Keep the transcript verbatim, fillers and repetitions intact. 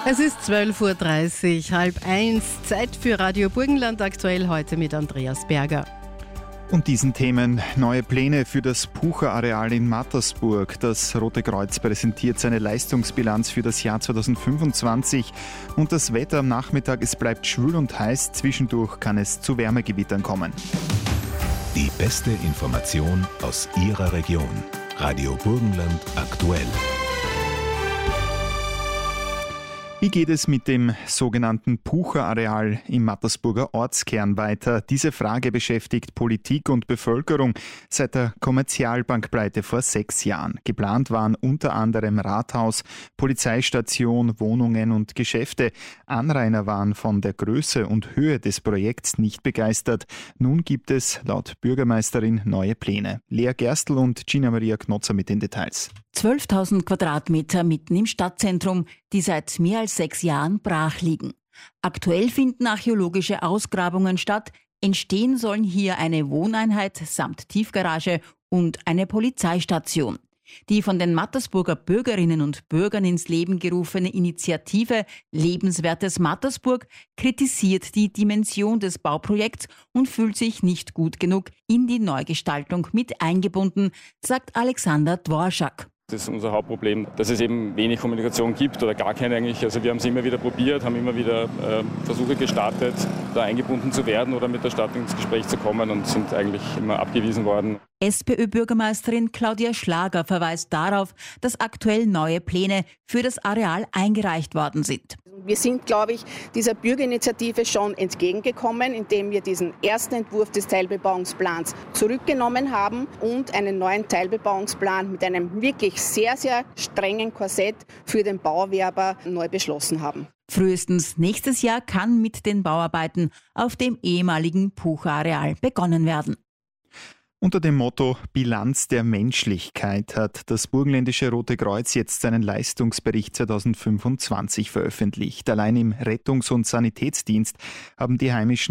Es ist zwölf Uhr dreißig, halb eins, Zeit für Radio Burgenland, aktuell heute mit Andreas Berger. Und diesen Themen neue Pläne für das Pucher-Areal in Mattersburg. Das Rote Kreuz präsentiert seine Leistungsbilanz für das Jahr zweitausendfünfundzwanzig. Und das Wetter am Nachmittag, es bleibt schwül und heiß. Zwischendurch kann es zu Wärmegewittern kommen. Die beste Information aus Ihrer Region. Radio Burgenland aktuell. Wie geht es mit dem sogenannten Pucher-Areal im Mattersburger Ortskern weiter? Diese Frage beschäftigt Politik und Bevölkerung seit der Kommerzialbankpleite vor sechs Jahren. Geplant waren unter anderem Rathaus, Polizeistation, Wohnungen und Geschäfte. Anrainer waren von der Größe und Höhe des Projekts nicht begeistert. Nun gibt es laut Bürgermeisterin neue Pläne. Lea Gerstl und Gina Maria Knotzer mit den Details. zwölftausend Quadratmeter mitten im Stadtzentrum, die seit mehr als sechs Jahren brach liegen. Aktuell finden archäologische Ausgrabungen statt. Entstehen sollen hier eine Wohneinheit samt Tiefgarage und eine Polizeistation. Die von den Mattersburger Bürgerinnen und Bürgern ins Leben gerufene Initiative Lebenswertes Mattersburg kritisiert die Dimension des Bauprojekts und fühlt sich nicht gut genug in die Neugestaltung mit eingebunden, sagt Alexander Dworschak. Das ist unser Hauptproblem, dass es eben wenig Kommunikation gibt oder gar keine eigentlich. Also wir haben es immer wieder probiert, haben immer wieder äh, Versuche gestartet, da eingebunden zu werden oder mit der Stadt ins Gespräch zu kommen und sind eigentlich immer abgewiesen worden. SPÖ-Bürgermeisterin Claudia Schlager verweist darauf, dass aktuell neue Pläne für das Areal eingereicht worden sind. Wir sind, glaube ich, dieser Bürgerinitiative schon entgegengekommen, indem wir diesen ersten Entwurf des Teilbebauungsplans zurückgenommen haben und einen neuen Teilbebauungsplan mit einem wirklich sehr, sehr strengen Korsett für den Bauwerber neu beschlossen haben. Frühestens nächstes Jahr kann mit den Bauarbeiten auf dem ehemaligen Pucher-Areal begonnen werden. Unter dem Motto Bilanz der Menschlichkeit hat das Burgenländische Rote Kreuz jetzt seinen Leistungsbericht zweitausendfünfundzwanzig veröffentlicht. Allein im Rettungs- und Sanitätsdienst haben die heimischen